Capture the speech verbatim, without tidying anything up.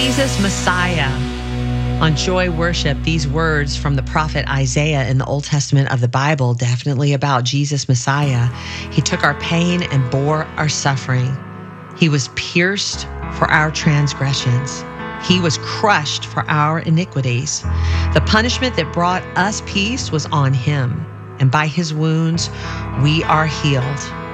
Jesus Messiah. On Joy Worship, these words from the prophet Isaiah in the Old Testament of the Bible, definitely about Jesus Messiah. He took our pain and bore our suffering. He was pierced for our transgressions. He was crushed for our iniquities. The punishment that brought us peace was on him, and by his wounds we are healed.